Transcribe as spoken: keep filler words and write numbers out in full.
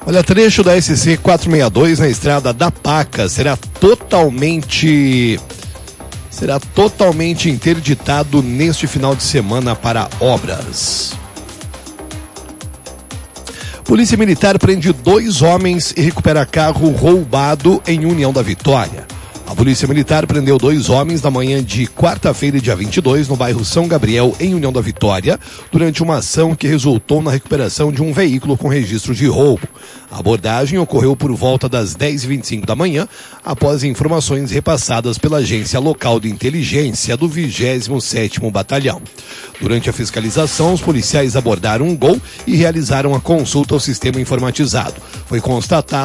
Olha, trecho da S C quatrocentos e sessenta e dois na estrada da Paca será totalmente será totalmente interditado neste final de semana para obras. Polícia Militar prende dois homens e recupera carro roubado em União da Vitória. A Polícia Militar prendeu dois homens na manhã de quarta-feira, dia vinte e dois, no bairro São Gabriel, em União da Vitória, durante uma ação que resultou na recuperação de um veículo com registro de roubo. A abordagem ocorreu por volta das dez e vinte e cinco da manhã, após informações repassadas pela Agência Local de Inteligência do vigésimo sétimo Batalhão. Durante a fiscalização, os policiais abordaram um Gol e realizaram a consulta ao sistema informatizado. Foi constatado